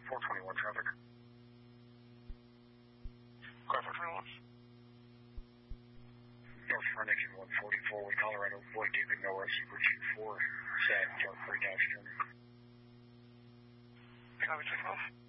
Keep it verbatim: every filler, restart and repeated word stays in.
four twenty-one traffic. Car four twenty-one. North Frontage one forty-four with Colorado, Boyd David Noah, Super two four, set, Park Free Dodge Turner. Copy, take off.